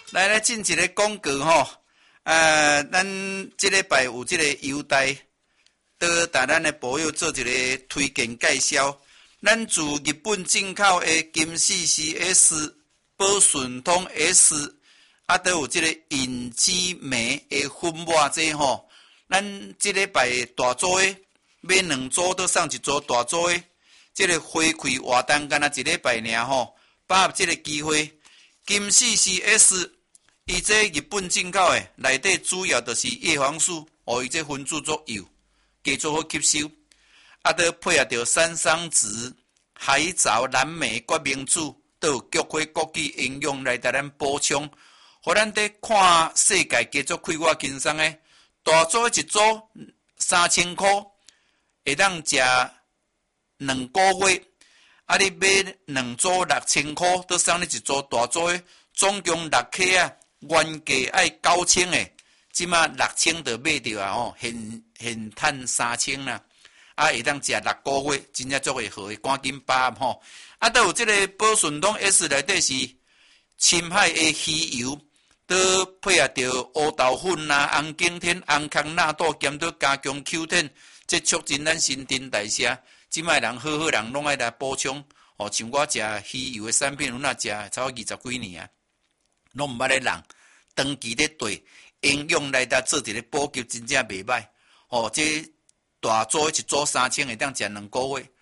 来进一个广告吼，咱这礼拜有这个优待，都带咱的朋友做一个推荐介绍。咱自日本进口的金氏 CS、宝顺通 S， 都有这个隐基酶的粉末这吼。咱这礼拜大组的买2组都送1组大组的，这个花开活动干那一礼拜尔吼，把握这个机会。金氏 CS， 伊这日本进口的，内底主要就是叶黄素，伊这分子作用，加做好吸收。都配合着山桑子、海藻、蓝莓、决明子，都有菊花枸杞营养来带咱补充，互咱在看世界加做开阔轻松的。大组一组3000块，会当食2个月。你买2组6000块，都送你1组大组的，总共6克啊，原价爱9000的，即马6000就买着啊吼，现赚3000啦。会当食6个月，真正足会好，赶紧把握吼。都有这个宝顺通 S 内底是深海的鱼油，都配合着乌豆粉啦、红景天、红康纳豆，兼到加强 Q10， 这促进咱新陈代谢。即卖人好人拢爱来补充，像我食鱼油的产品，有哪食超过20几年啊，拢毋捌咧人长期咧对营养来搭做一个补给，真正袂歹。这大组1组3000，会当食2个月。